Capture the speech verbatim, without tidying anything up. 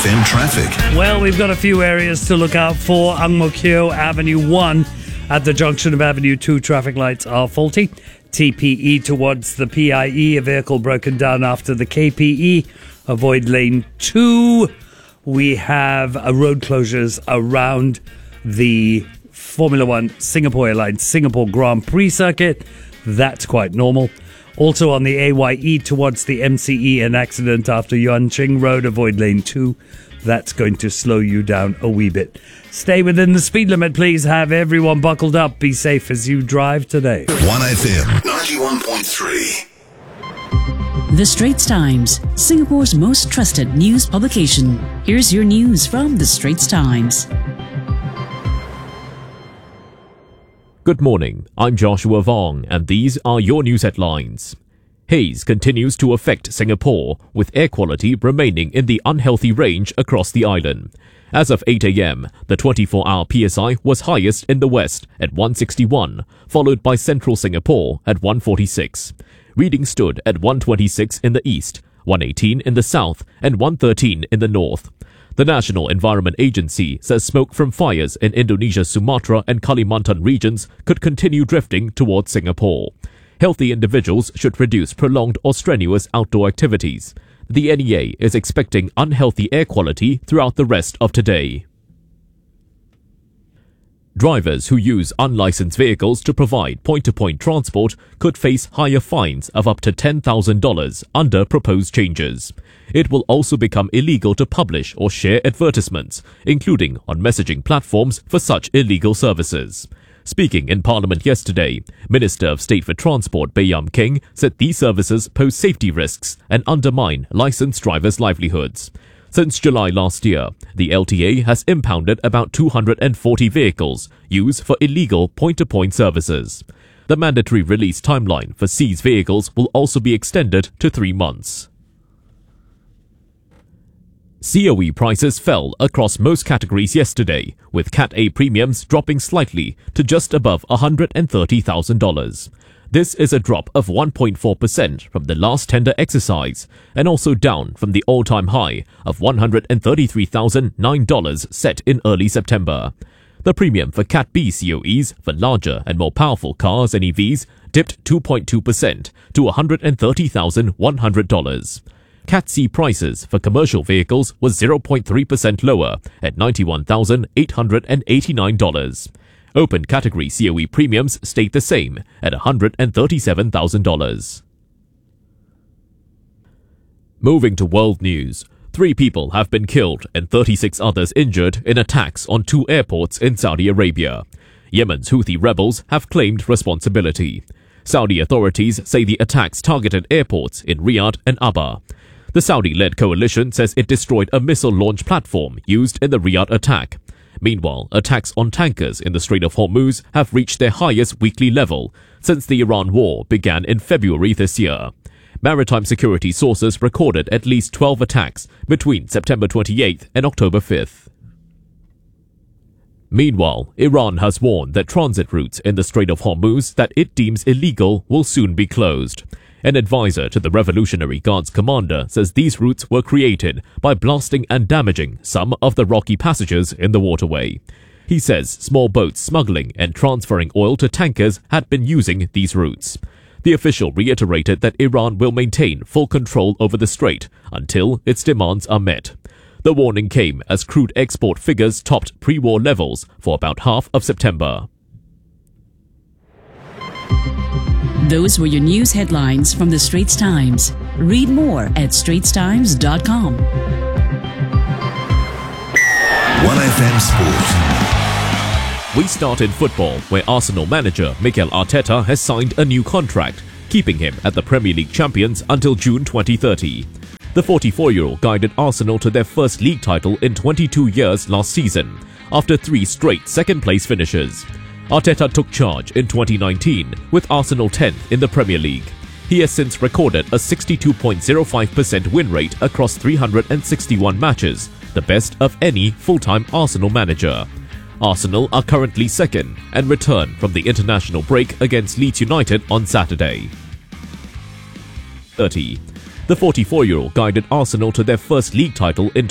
F M traffic. Well, we've got a few areas to look out for. Ang Mo Kio Avenue one at the junction of Avenue two traffic lights are faulty. T P E towards the P I E, a vehicle broken down after the K P E. Avoid lane two. We have uh, road closures around the Formula One Singapore Airlines Singapore Grand Prix circuit. That's quite normal. Also on the A Y E towards the M C E, an accident after Yuan Ching Road. Avoid lane two. That's going to slow you down a wee bit. Stay within the speed limit, please. Have everyone buckled up. Be safe as you drive today. one F M ninety-one point three. The Straits Times, Singapore's most trusted news publication. Here's your news from The Straits Times. Good morning, I'm Joshua Vong, and these are your news headlines. Haze continues to affect Singapore, with air quality remaining in the unhealthy range across the island. As of eight a.m, the twenty-four hour P S I was highest in the west at one sixty-one, followed by central Singapore at one forty-six. Readings stood at one twenty-six in the east, one eighteen in the south, and one thirteen in the north. The National Environment Agency says smoke from fires in Indonesia's Sumatra and Kalimantan regions could continue drifting towards Singapore. Healthy individuals should reduce prolonged or strenuous outdoor activities. The N E A is expecting unhealthy air quality throughout the rest of today. Drivers who use unlicensed vehicles to provide point-to-point transport could face higher fines of up to ten thousand dollars under proposed changes. It will also become illegal to publish or share advertisements, including on messaging platforms for such illegal services. Speaking in Parliament yesterday, Minister of State for Transport Baey Yam Keng said these services pose safety risks and undermine licensed drivers' livelihoods. Since July last year, the L T A has impounded about two hundred forty vehicles used for illegal point-to-point services. The mandatory release timeline for seized vehicles will also be extended to three months. C O E prices fell across most categories yesterday, with Cat A premiums dropping slightly to just above one hundred thirty thousand dollars. This is a drop of one point four percent from the last tender exercise, and also down from the all-time high of one hundred thirty-three thousand nine dollars set in early September. The premium for Cat B C O Es for larger and more powerful cars and E Vs dipped two point two percent to one hundred thirty thousand one hundred dollars. Cat C prices for commercial vehicles was zero point three percent lower at ninety-one thousand eight hundred eighty-nine dollars. Open category C O E premiums stayed the same at one hundred thirty-seven thousand dollars. Moving to world news, three people have been killed and thirty-six others injured in attacks on two airports in Saudi Arabia. Yemen's Houthi rebels have claimed responsibility. Saudi authorities say the attacks targeted airports in Riyadh and Aba. The Saudi-led coalition says it destroyed a missile launch platform used in the Riyadh attack. Meanwhile, attacks on tankers in the Strait of Hormuz have reached their highest weekly level since the Iran war began in February this year. Maritime security sources recorded at least twelve attacks between September twenty-eighth and October fifth. Meanwhile, Iran has warned that transit routes in the Strait of Hormuz that it deems illegal will soon be closed. An advisor to the Revolutionary Guards commander says these routes were created by blasting and damaging some of the rocky passages in the waterway. He says small boats smuggling and transferring oil to tankers had been using these routes. The official reiterated that Iran will maintain full control over the strait until its demands are met. The warning came as crude export figures topped pre-war levels for about half of September. Those were your news headlines from The Straits Times. Read more at straits times dot com. one F M Sport. We start in football, where Arsenal manager Mikel Arteta has signed a new contract, keeping him at the Premier League champions until June twenty thirty. The forty-four-year-old guided Arsenal to their first league title in twenty-two years last season, after three straight second-place finishes. Arteta took charge in twenty nineteen, with Arsenal tenth in the Premier League. He has since recorded a sixty-two point zero five percent win rate across three hundred sixty-one matches, the best of any full-time Arsenal manager. Arsenal are currently second and return from the international break against Leeds United on Saturday. thirty. The forty-four-year-old guided Arsenal to their first league title in